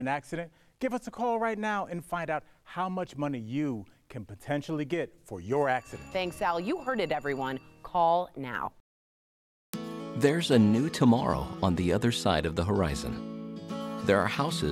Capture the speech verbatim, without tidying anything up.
an accident, give us a call right now and find out how much money you can potentially get for your accident. Thanks, Al. You heard it, everyone. Call now. There's a new tomorrow on the other side of the horizon. There are houses